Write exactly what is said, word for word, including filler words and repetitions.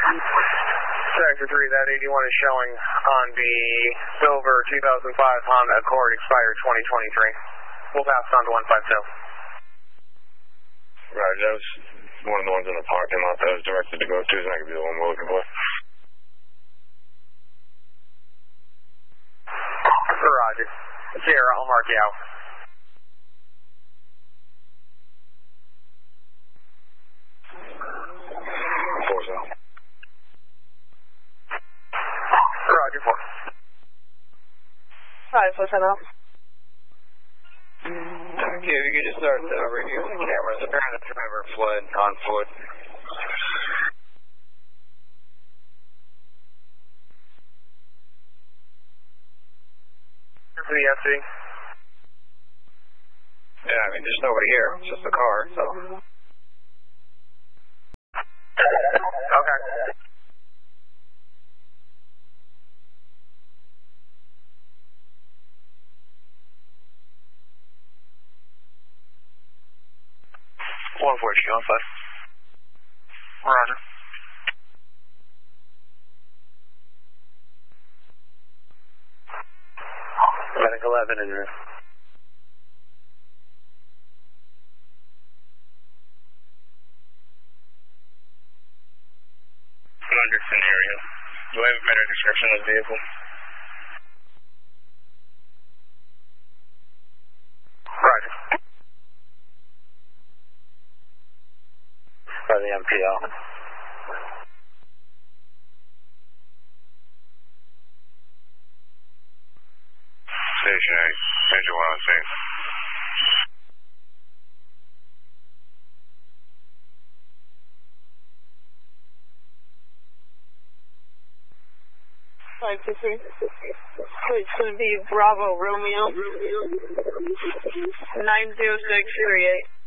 Sector three, that eighty-one is showing on the silver two thousand five Honda Accord, expired twenty twenty-three. We'll pass on to one five two. Right, that was one of the ones in the parking lot that I was directed to go to, so that could be the one we're looking for. Roger. Sierra, I'll mark you out. Four south. Roger, four. Five, four, ten out. Thank you. You can just start uh, reviewing the cameras. Apparently, the driver fled on foot. For the F C. Yeah, I mean, there's nobody here. It's just a car, so. Okay. One four, you on five? Roger. Medic eleven in there. Anderson area. Do I have a better description of the vehicle? Roger. By the M P L. Station eight, engine one on scene. Five, six, three. So it's going to be Bravo Romeo nine zero six three eight.